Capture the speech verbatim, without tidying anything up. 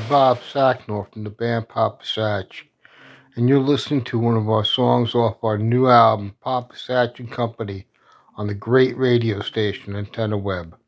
Bob Sacknor from the band Papa Satch, and you're listening to one of our songs off our new album, Papa Satch and Company, on the great radio station Antenna Web.